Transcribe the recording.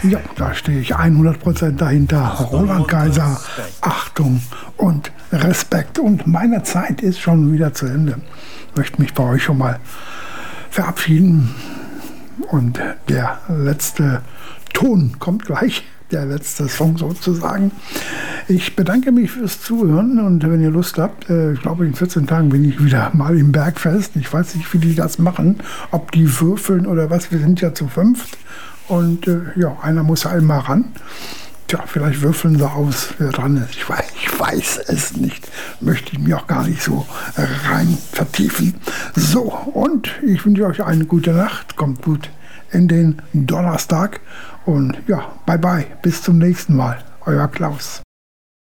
Ja, da stehe ich 100% dahinter. Roland Kaiser, Achtung und Respekt. Und meine Zeit ist schon wieder zu Ende. Ich möchte mich bei euch schon mal verabschieden. Und der letzte Ton kommt gleich. Der letzte Song sozusagen. Ich bedanke mich fürs Zuhören und wenn ihr Lust habt, ich glaube in 14 Tagen bin ich wieder mal im Bergfest. Ich weiß nicht, wie die das machen, ob die würfeln oder was. Wir sind ja zu 5 und ja, einer muss einmal ran. Tja, vielleicht würfeln sie aus, wer dran ist. Ich weiß es nicht. Möchte ich mich auch gar nicht so rein vertiefen. So, und ich wünsche euch eine gute Nacht. Kommt gut in den Donnerstag. Und ja, bye bye. Bis zum nächsten Mal. Euer Klaus.